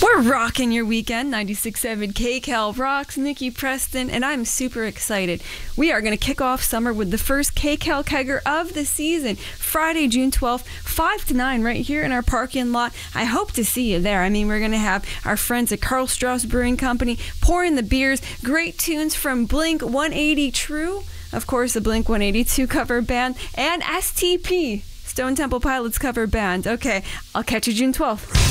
We're rocking your weekend. 96.7 KCAL rocks. Nikki Preston, and I'm super excited. We are going to kick off summer with the first KCAL Kegger of the season, Friday, June 12th, 5 to 9, right here in our parking lot. I hope to see you there. I mean, we're going to have our friends at Karl Strauss Brewing Company pouring the beers, great tunes from Blink 180 True, of course, the Blink 182 cover band, and STP, Stone Temple Pilots cover band. Okay, I'll catch you June 12th.